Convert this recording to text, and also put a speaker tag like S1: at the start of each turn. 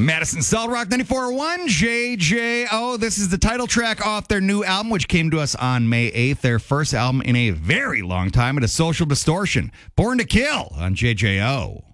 S1: Madison Cell Rock 94.1, JJO. This is the title track off their new album, which came to us on May 8th. Their first album in a very long time. It is Social Distortion. Born to Kill on JJO.